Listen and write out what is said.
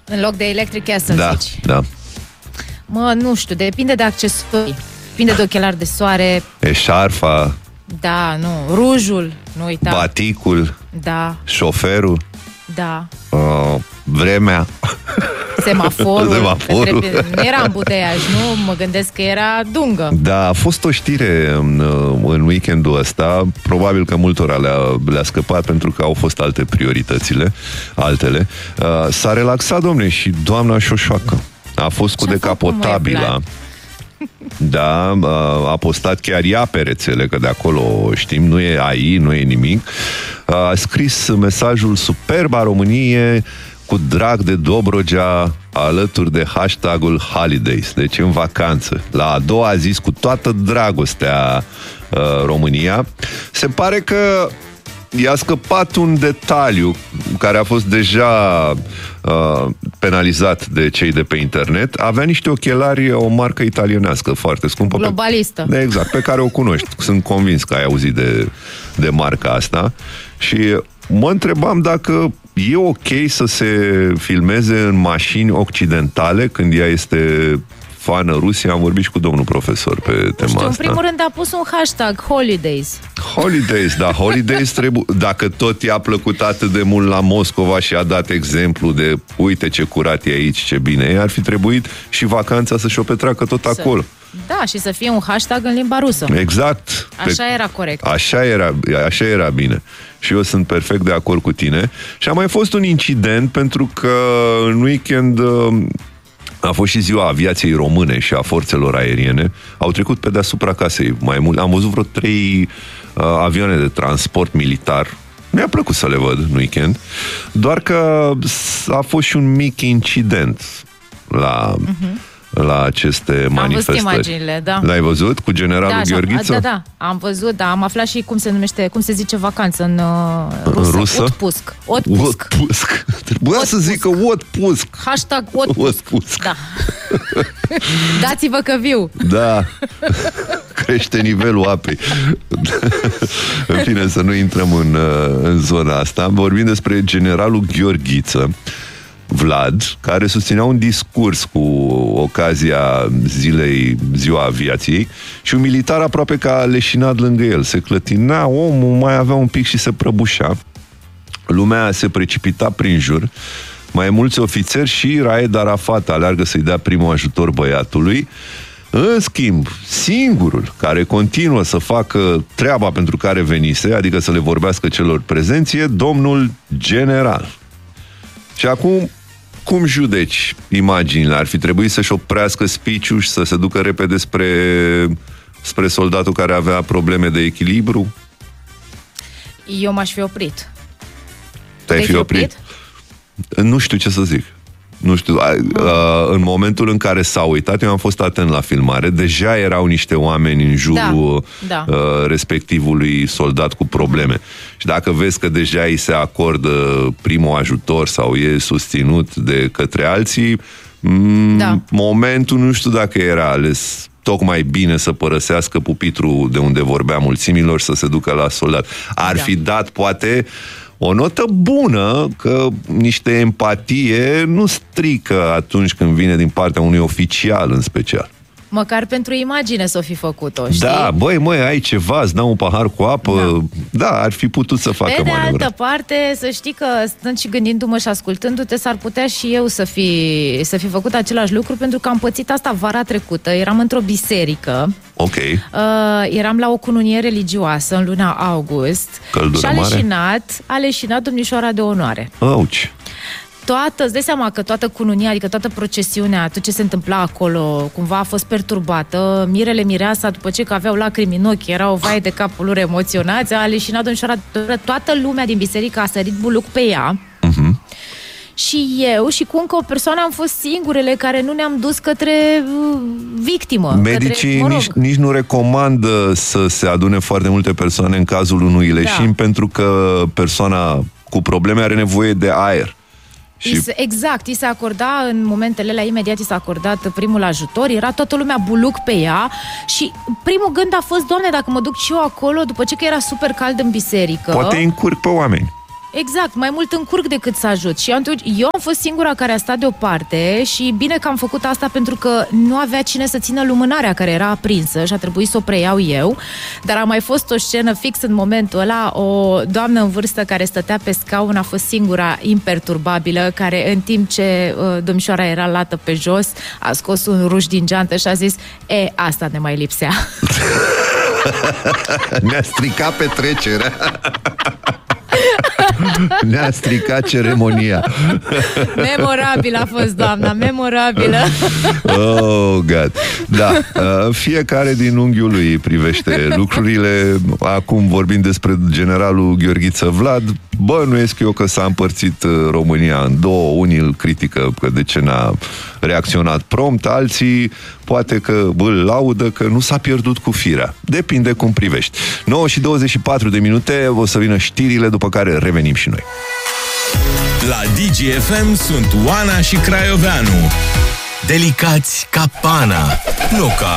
În loc de Electric Castle, zici. Da. Mă, nu știu, depinde de accesorii. Depinde de ochelari de soare. Eșarfa. Da, nu. Rujul, nu uita. Baticul. Da. Șoferul. Da. Vremea. Semaforul. Nu era ambuteiaj, nu? Mă gândesc că era dungă. Da, a fost o știre în weekendul ăsta. Probabil că multora le-a scăpat pentru că au fost alte altele. S-a relaxat, domne, și doamna Șoșoacă. A fost cu decapotabila. Da, a postat chiar ea pe rețele, că de acolo știm, nu e AI, nu e nimic. A scris mesajul Superba Românie cu drag de Dobrogea, alături de hashtagul Holidays, deci în vacanță. La a doua zi, cu toată dragostea România. Se pare că i-a scăpat un detaliu care a fost deja penalizat de cei de pe internet. Avea niște ochelari, o marcă italienească foarte scumpă. Globalistă. Exact, pe care o cunoști. Sunt convins că ai auzit de marca asta. Și mă întrebam dacă e ok să se filmeze în mașini occidentale când ea este fană Rusia. Am vorbit și cu domnul profesor pe tema asta. În primul rând a pus un hashtag Holidays. Holidays, da, Holidays trebuie. Dacă tot i-a plăcut atât de mult la Moscova și a dat exemplu de uite ce curat e aici, ce bine e, ar fi trebuit și vacanța să și-o petreacă tot acolo. Da, și să fie un hashtag în limba rusă. Exact. Așa era corect. Așa era bine. Și eu sunt perfect de acord cu tine. Și a mai fost un incident pentru că în weekend a fost și ziua aviației române și a forțelor aeriene. Au trecut pe deasupra casei mai mult. Am văzut vreo 3 avioane de transport militar. Mi-a plăcut să le văd în weekend. Doar că a fost și un mic incident la aceste manifestări. Am văzut imaginile, da. L-ai văzut cu generalul Gheorghiță? Da, am văzut, da. Am aflat și cum se zice vacanță în rusă. Otpusc. Otpusc. Trebuia să zică Otpusc. Hashtag Otpusc. Da. Dați-vă că viu. Da. Crește nivelul apei. În fine, să nu intrăm în zona asta. Vorbim despre generalul Gheorghiță, Vlad, care susținea un discurs cu ocazia ziua aviației și un militar aproape că a leșinat lângă el. Se clătina, omul mai avea un pic și se prăbușea. Lumea se precipita prin jur. Mai mulți ofițeri și Raed Arafat aleargă să-i dea primul ajutor băiatului. În schimb, singurul care continuă să facă treaba pentru care venise, adică să le vorbească celor prezenți, e domnul general. Și acum, cum judeci imaginile? Ar fi trebuit să-și oprească speech-ul și să se ducă repede spre soldatul care avea probleme de echilibru? Eu m-aș fi oprit. Te-ai fi oprit? Nu știu ce să zic. Nu știu, în momentul în care s-a uitat, eu am fost atent la filmare, deja erau niște oameni în jurul respectivului soldat cu probleme. Și dacă vezi că deja îi se acordă primul ajutor sau e susținut de către alții, momentul nu știu dacă era ales tocmai bine să părăsească pupitrul de unde vorbea mulțimilor și să se ducă la soldat. Ar fi dat, poate, o notă bună, că niște empatie nu strică atunci când vine din partea unui oficial în special. Măcar pentru imagine să o fi făcut-o, știi? Da, băi, ai ceva, îți dau un pahar cu apă. Da, ar fi putut să facă Pe de manevra. altă parte, să știi că stând și gândindu-mă și ascultându-te, s-ar putea și eu să fi făcut același lucru, pentru că am pățit asta vara trecută. Eram într-o biserică. Ok. Eram la o cununie religioasă în luna august. Căldură și a leșinat domnișoara de onoare. Auci. Îți dai seama că toată cununia, adică toată procesiunea, tot ce se întâmpla acolo, cumva a fost perturbată. Mirele, mireasa, după ce că aveau lacrimi în ochi, erau vai de capul lor emoționați, a leșinat domnișoara, toată lumea din biserică a sărit buluc pe ea. Și eu și cu încă o persoană am fost singurele care nu ne-am dus către victimă. Medicii nici nu recomandă să se adune foarte multe persoane în cazul unui leșin, pentru că persoana cu probleme are nevoie de aer. Exact, i se acorda în momentele alea, imediat i s-a acordat primul ajutor, era toată lumea buluc pe ea și primul gând a fost, Doamne, dacă mă duc și eu acolo, după ce că era super cald în biserică... Poate încurc pe oameni. Exact, mai mult încurc decât să ajut. Și atunci eu am fost singura care a stat deoparte și bine că am făcut asta pentru că nu avea cine să țină lumânarea care era aprinsă și a trebuit să o preiau eu. Dar a mai fost o scenă fix în momentul ăla, o doamnă în vârstă care stătea pe scaun a fost singura imperturbabilă, care în timp ce domnișoara era lată pe jos, a scos un ruj din geantă și a zis: asta ne mai lipsea. Ne-a stricat petrecerea. Ne-a stricat ceremonia. Memorabil a fost, doamna, memorabilă. Oh, God. Da, fiecare din unghiul lui privește lucrurile. Acum vorbim despre generalul Gheorghiță Vlad. Bănuiesc eu că s-a împărțit România în două. Unii îl critică că de ce n-a reacționat prompt, alții poate că îl laudă că nu s-a pierdut cu firea. Depinde cum privești. 9:24 o să vină știrile, după care revenim și noi. La DGFM sunt Oana și Craioveanu. Delicați ca pana, nu ca